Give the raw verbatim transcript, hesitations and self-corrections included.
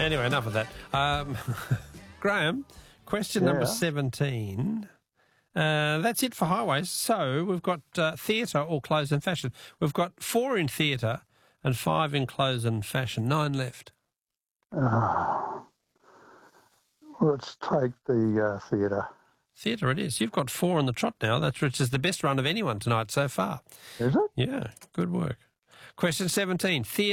Anyway, enough of that. Um, Graham, question Yeah. number seventeen. Uh, that's it for highways. So we've got uh, theatre or clothes and fashion. We've got four in theatre and five in clothes and fashion. Nine left. Oh. Let's take the uh, theatre. Theatre it is. You've got four on the trot now, that's which is the best run of anyone tonight so far. Is it? Yeah, good work. Question seventeen. Theatre